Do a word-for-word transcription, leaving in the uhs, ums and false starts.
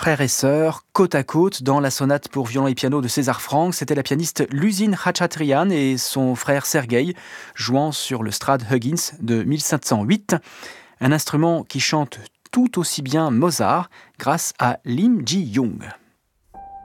frères et sœurs, côte à côte, dans la sonate pour violon et piano de César Franck. C'était la pianiste Luzin Khachatryan et son frère Sergueï, jouant sur le Strad Huggins de mille sept cent huit. Un instrument qui chante tout aussi bien Mozart grâce à Lim Ji-young.